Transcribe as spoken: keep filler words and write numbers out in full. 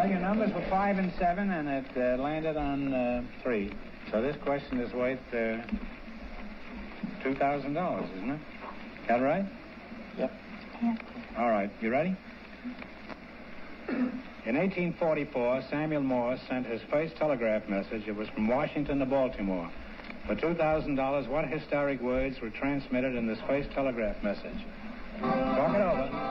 Well, your numbers were five and seven, and it uh, landed on uh, three. So this question is worth uh, two thousand dollars, isn't it? Is that right? Yep. All right. You ready? In eighteen forty-four, Samuel Morse sent his first telegraph message. It was from Washington to Baltimore. For two thousand dollars, what historic words were transmitted in this first telegraph message? Talk it over.